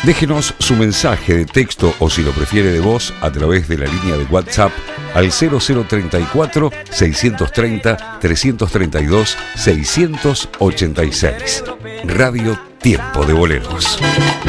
Déjenos su mensaje de texto o si lo prefiere de voz a través de la línea de WhatsApp al 0034 630 332 686. Radio Tiempo de Boleros.